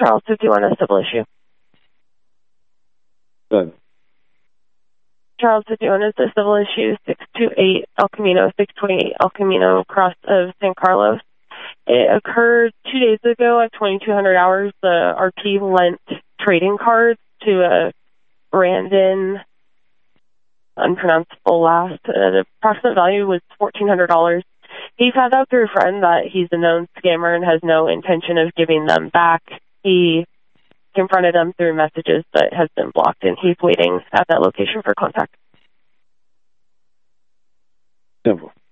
Charles 51, a civil issue. Good. Charles 51 is a civil issue, 628 El Camino, 628 El Camino, cross of San Carlos. It occurred 2 days ago at 2200 hours. The RP lent trading cards to a Brandon, unpronounceable last. The approximate value was $1,400. He found out through a friend that he's a known scammer and has no intention of giving them back. He confronted them through messages but has been blocked, and he's waiting at that location for contact. Simple.